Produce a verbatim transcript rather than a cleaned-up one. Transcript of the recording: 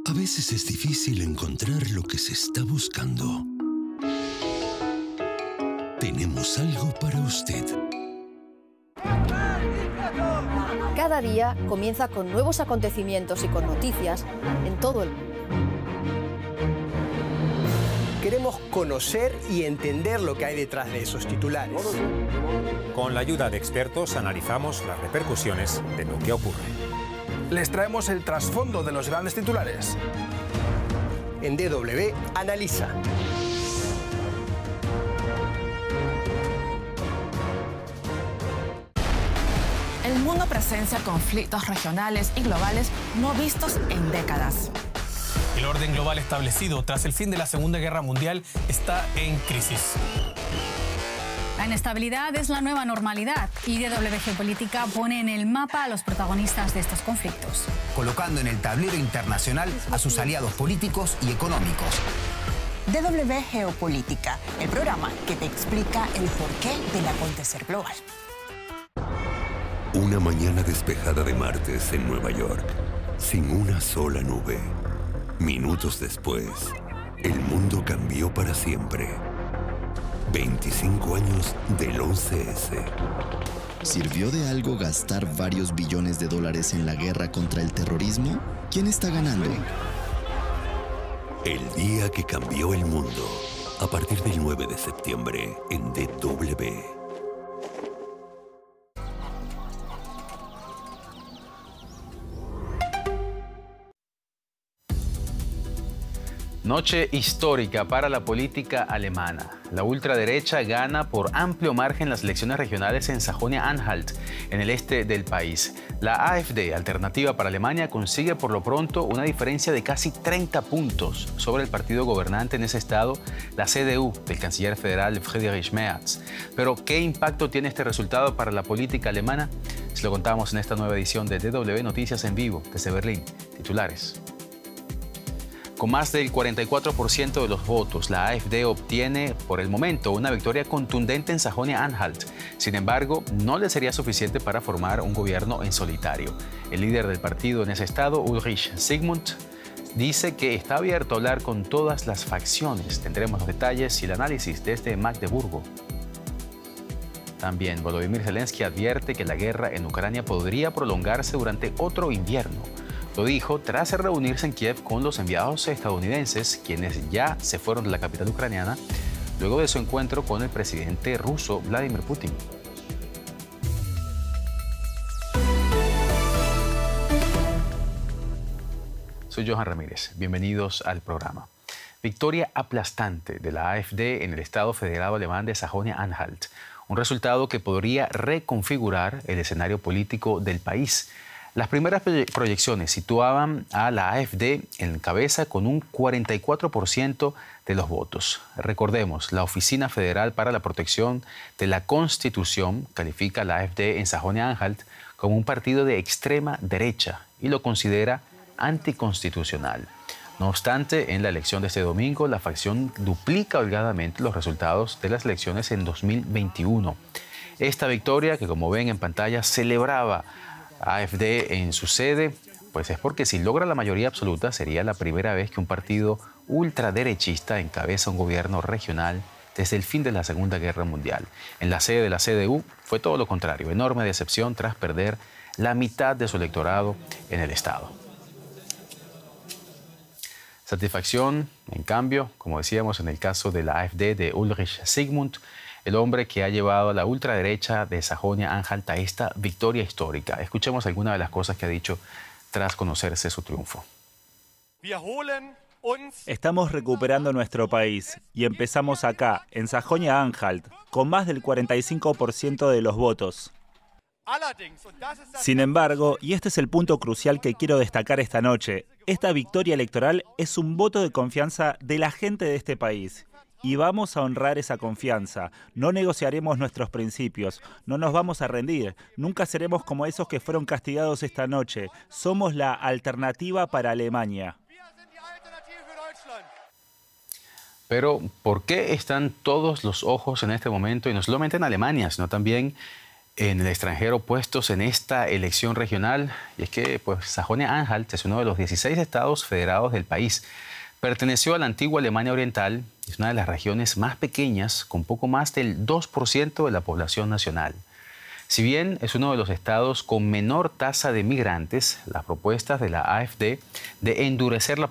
A veces es difícil encontrar lo que se está buscando. Tenemos algo para usted. Cada día comienza con nuevos acontecimientos y con noticias en todo el mundo. Queremos conocer y entender lo que hay detrás de esos titulares. Con la ayuda de expertos analizamos las repercusiones de lo que ocurre. Les traemos el trasfondo de los grandes titulares. En D W Analiza. El mundo presencia conflictos regionales y globales no vistos en décadas. El orden global establecido tras el fin de la Segunda Guerra Mundial está en crisis. La inestabilidad es la nueva normalidad y D W Geopolítica pone en el mapa a los protagonistas de estos conflictos, colocando en el tablero internacional a sus aliados políticos y económicos. D W Geopolítica, el programa que te explica el porqué del acontecer global. Una mañana despejada de martes en Nueva York, sin una sola nube. Minutos después, el mundo cambió para siempre. veinticinco años del once ese. ¿Sirvió de algo gastar varios billones de dólares en la guerra contra el terrorismo? ¿Quién está ganando? El día que cambió el mundo. A partir del nueve de septiembre en D W. Noche histórica para la política alemana. La ultraderecha gana por amplio margen las elecciones regionales en Sajonia-Anhalt, en el este del país. La AfD, Alternativa para Alemania, consigue por lo pronto una diferencia de casi treinta puntos sobre el partido gobernante en ese estado, la C D U, del canciller federal Friedrich Merz. Pero, ¿qué impacto tiene este resultado para la política alemana? Se lo contamos en esta nueva edición de D W Noticias en vivo desde Berlín. Titulares. Con más del cuarenta y cuatro por ciento de los votos, la AfD obtiene por el momento una victoria contundente en Sajonia-Anhalt. Sin embargo, no le sería suficiente para formar un gobierno en solitario. El líder del partido en ese estado, Ulrich Zygmunt, dice que está abierto a hablar con todas las facciones. Tendremos los detalles y el análisis desde Magdeburgo. También Volodymyr Zelensky advierte que la guerra en Ucrania podría prolongarse durante otro invierno. Lo dijo tras reunirse en Kiev con los enviados estadounidenses, quienes ya se fueron de la capital ucraniana, luego de su encuentro con el presidente ruso Vladimir Putin. Soy Johan Ramírez. Bienvenidos al programa. Victoria aplastante de la AfD en el Estado Federado Alemán de Sajonia-Anhalt. Un resultado que podría reconfigurar el escenario político del país. Las primeras proyecciones situaban a la AfD en cabeza con un cuarenta y cuatro por ciento de los votos. Recordemos, la Oficina Federal para la Protección de la Constitución califica a la AfD en Sajonia-Anhalt como un partido de extrema derecha y lo considera anticonstitucional. No obstante, en la elección de este domingo, la facción duplica holgadamente los resultados de las elecciones en dos mil veintiuno. Esta victoria, que como ven en pantalla, celebraba AfD en su sede, pues es porque si logra la mayoría absoluta sería la primera vez que un partido ultraderechista encabeza un gobierno regional desde el fin de la Segunda Guerra Mundial. En la sede de la C D U fue todo lo contrario, enorme decepción tras perder la mitad de su electorado en el estado. Satisfacción, en cambio, como decíamos en el caso de la AfD de Ulrich Zygmunt, el hombre que ha llevado a la ultraderecha de Sajonia-Anhalt a esta victoria histórica. Escuchemos algunas de las cosas que ha dicho tras conocerse su triunfo. Estamos recuperando nuestro país y empezamos acá, en Sajonia-Anhalt, con más del cuarenta y cinco por ciento de los votos. Sin embargo, y este es el punto crucial que quiero destacar esta noche, esta victoria electoral es un voto de confianza de la gente de este país. Y vamos a honrar esa confianza. No negociaremos nuestros principios. No nos vamos a rendir. Nunca seremos como esos que fueron castigados esta noche. Somos la alternativa para Alemania. Pero, ¿por qué están todos los ojos en este momento, y no solamente en Alemania, sino también en el extranjero puestos en esta elección regional. Y es que pues, Sajonia-Anhalt es uno de los dieciséis estados federados del país. Perteneció a la antigua Alemania Oriental y es una de las regiones más pequeñas, con poco más del dos por ciento de la población nacional. Si bien es uno de los estados con menor tasa de migrantes, las propuestas de la AfD de endurecer la